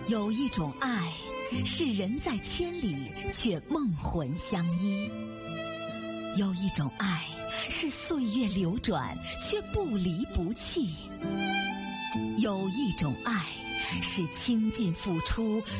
有一种爱，是人在千里却梦魂相依；有一种爱，是岁月流转却不离不弃；有一种爱，是倾尽付出